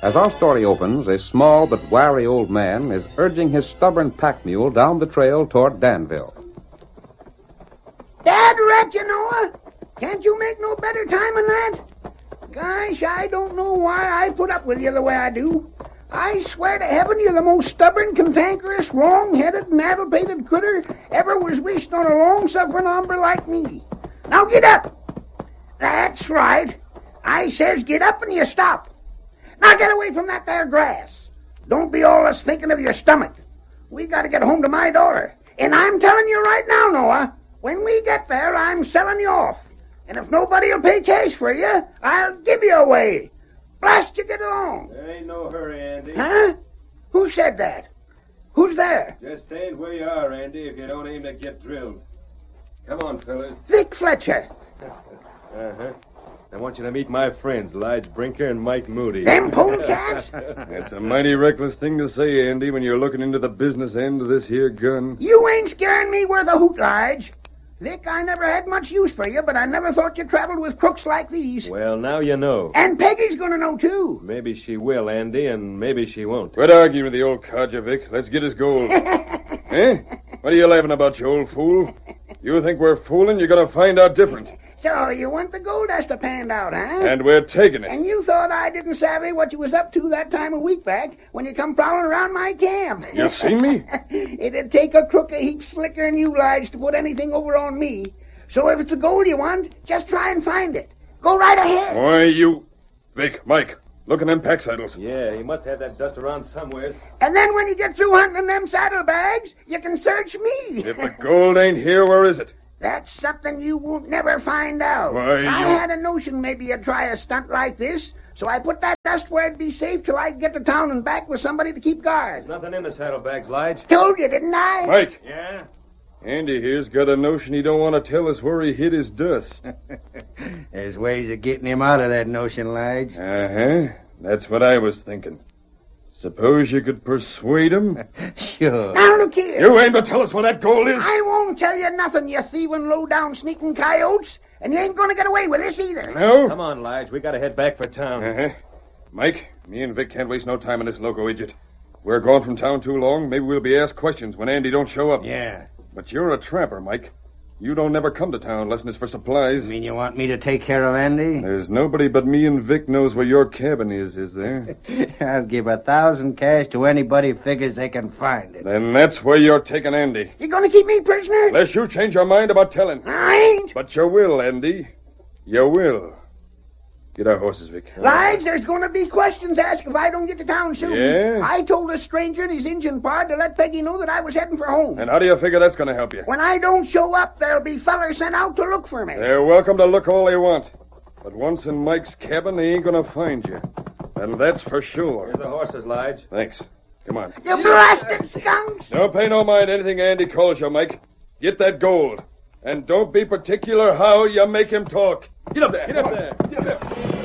As our story opens, a small but wiry old man is urging his stubborn pack mule down the trail toward Danville. Dad rat, you Noah. Can't you make no better time than that? Gosh, I don't know why I put up with you the way I do. I swear to heaven you're the most stubborn, cantankerous, wrong-headed, naddle-pated critter ever was wished on a long-suffering hombre like me. Now get up. That's right. I says get up and you stop. Now get away from that there grass. Don't be always thinking of your stomach. We got to get home to my daughter. And I'm telling you right now, Noah, when we get there, I'm selling you off. And if nobody will pay cash for you, I'll give you away. Blast you, get along. There ain't no hurry, Andy. Huh? Who said that? Who's there? Just stand where you are, Andy, if you don't aim to get drilled. Come on, fellas. Vic Fletcher. Uh-huh. I want you to meet my friends, Lige Brinker and Mike Moody. Them polecats? That's a mighty reckless thing to say, Andy, when you're looking into the business end of this here gun. You ain't scaring me worth a hoot, Lige. Vic, I never had much use for you, but I never thought you traveled with crooks like these. Well, now you know. And Peggy's gonna know, too. Maybe she will, Andy, and maybe she won't. Quit arguing with the old codger, Vic. Let's get his gold. Eh? What are you laughing about, you old fool? You think we're fooling? You're gonna find out different. So, you want the gold dust to pan out, huh? And we're taking it. And you thought I didn't savvy what you was up to that time a week back when you come prowling around my camp. You seen me? It'd take a crook a heap slicker than you, Lige, to put anything over on me. So if it's the gold you want, just try and find it. Go right ahead. Why, you... Vic, Mike, look in them pack saddles. Yeah, he must have that dust around somewhere. And then when you get through hunting in them saddlebags, you can search me. If the gold ain't here, where is it? That's something you won't never find out. Why, I had a notion maybe you'd try a stunt like this, so I put that dust where it'd be safe till I could get to town and back with somebody to keep guard. There's nothing in the saddlebags, Lige. Told you, didn't I? Mike. Yeah? Andy here's got a notion he don't want to tell us where he hid his dust. There's ways of getting him out of that notion, Lige. Uh-huh. That's what I was thinking. Suppose you could persuade him? Sure. Now, look here. You ain't gonna tell us where that gold is? I won't tell you nothing, you thieving, low-down, sneaking coyotes. And you ain't gonna get away with this either. No? Come on, Lige. We gotta head back for town. Uh-huh. Mike, me and Vic can't waste no time on this loco idiot. We're gone from town too long. Maybe we'll be asked questions when Andy don't show up. Yeah. But you're a trapper, Mike. You don't never come to town unless it's for supplies. You mean you want me to take care of Andy? There's nobody but me and Vic knows where your cabin is there? I'll give 1,000 cash to anybody who figures they can find it. Then that's where you're taking Andy. You gonna keep me prisoner? Unless you change your mind about telling. I ain't. But you will, Andy. You will. Get our horses, Vic. Lige, there's gonna be questions asked if I don't get to town soon. Yeah? I told a stranger and his Injun pard to let Peggy know that I was heading for home. And how do you figure that's going to help you? When I don't show up, there'll be fellers sent out to look for me. They're welcome to look all they want. But once in Mike's cabin, they ain't going to find you. And that's for sure. Here's the horses, Lige. Thanks. Come on. You blasted skunks! Don't pay no mind anything Andy calls you, Mike. Get that gold. And don't be particular how you make him talk. Get up there. Get up there. Get up there.